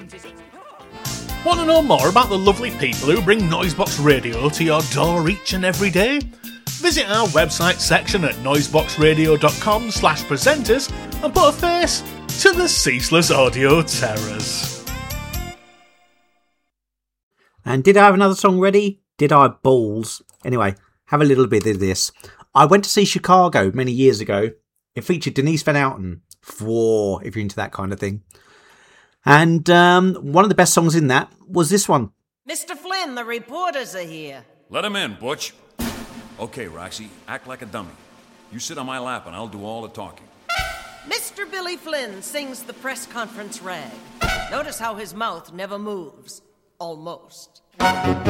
Want to know more about the lovely people who bring Noisebox Radio to your door each and every day? Visit our website section at noiseboxradio.com/presenters and put a face to the ceaseless audio terrors. And did I have another song ready? Did I? Balls. Anyway, have a little bit of this. I went to see Chicago many years ago. It featured Denise Van Outen. For if you're into that kind of thing. And one of the best songs in that was this one. Mr. Flynn, the reporters are here. Let him in, Butch. Okay, Roxy, act like a dummy. You sit on my lap and I'll do all the talking. Mr. Billy Flynn sings the press conference rag. Notice how his mouth never moves. Almost.